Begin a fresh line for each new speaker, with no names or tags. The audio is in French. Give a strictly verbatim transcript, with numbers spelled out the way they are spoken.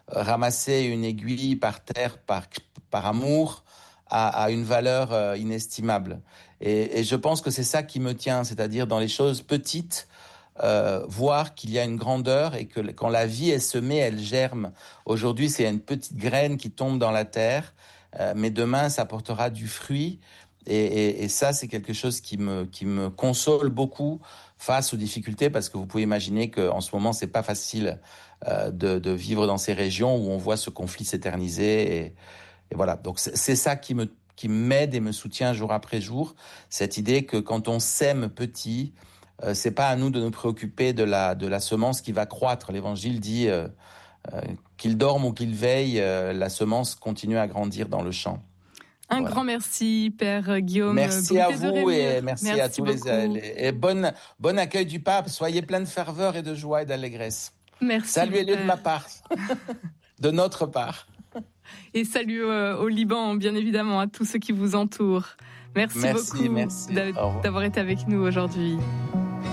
ramasser une aiguille par terre, par, par amour, a, a une valeur euh, inestimable. Et, et je pense que c'est ça qui me tient, c'est-à-dire dans les choses petites, euh, voir qu'il y a une grandeur et que quand la vie est semée, elle germe. Aujourd'hui, c'est une petite graine qui tombe dans la terre, euh, mais demain, ça portera du fruit. Et, et, et ça, c'est quelque chose qui me, qui me console beaucoup face aux difficultés, parce que vous pouvez imaginer qu'en ce moment, c'est pas facile euh, de, de vivre dans ces régions où on voit ce conflit s'éterniser. Et, et voilà, donc c'est, c'est ça qui me, qui m'aide et me soutient jour après jour, cette idée que quand on sème petit, euh, c'est pas à nous de nous préoccuper de la, de la semence qui va croître. L'Évangile dit euh, euh, qu'il dorme ou qu'il veille, euh, la semence continue à grandir dans le champ.
Un
Voilà.
grand merci, Père Guillaume.
Merci à vous et merci, merci à tous les, les et bonne bon accueil du pape. Soyez plein de ferveur et de joie et d'allégresse.
Merci.
Saluez-le de ma part, de notre part.
Et salut euh, au Liban, bien évidemment, à tous ceux qui vous entourent. Merci,
merci
beaucoup
merci.
d'avoir été avec nous aujourd'hui.